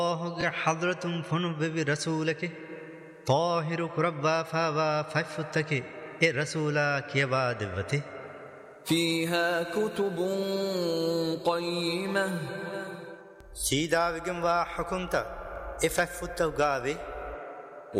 حضرة فنبب رسولك طاهر كربا فاوا ففتك رسولا كيبا دبته فيها كتب قيمة سيدا وجم وحكمتا إففتو غاوي